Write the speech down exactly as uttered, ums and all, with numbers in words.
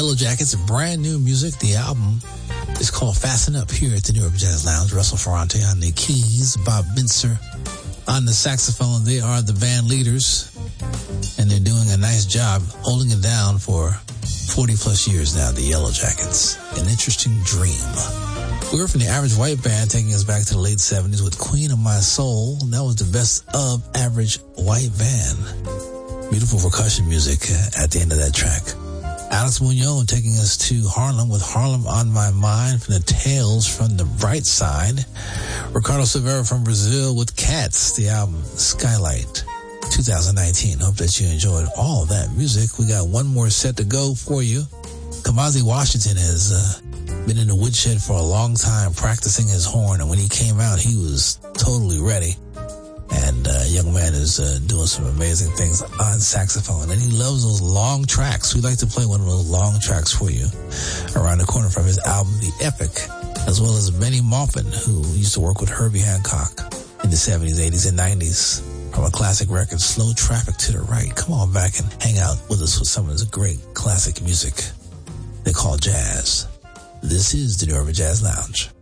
Yellow Jackets, brand new music. The album is called Fasten Up here at the New Urban Jazz Lounge. Russell Ferrante on the keys, Bob Binzer on the saxophone. They are the band leaders, and they're doing a nice job holding it down for forty plus years now, the Yellow Jackets. An interesting dream. We were from the Average White Band, taking us back to the late seventies with Queen of My Soul. That was the best of Average White Band. Beautiful percussion music at the end of that track. Alex Munoz taking us to Harlem with Harlem on My Mind from the Tales from the Bright Side. Ricardo Silveira from Brazil with Cats, the album Skylight twenty nineteen. Hope that you enjoyed all that music. We got one more set to go for you. Kamasi Washington has uh, been in the woodshed for a long time practicing his horn, and when he came out, he was totally ready. And uh, young man is uh, doing some amazing things on saxophone. And he loves those long tracks. We'd like to play one of those long tracks for you around the corner from his album, The Epic, as well as Benny Maupin, who used to work with Herbie Hancock in the seventies, eighties, and nineties from a classic record, Slow Traffic to the Right. Come on back and hang out with us with some of this great classic music they call jazz. This is the New Urban Jazz Lounge.